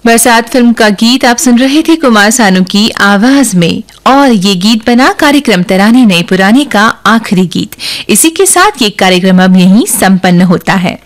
बरसात फिल्म का गीत आप सुन रहे थे कुमार सानू की आवाज में, और ये गीत बना कार्यक्रम तराने नए पुराने का आखिरी गीत। इसी के साथ ये कार्यक्रम अब यहीं संपन्न होता है।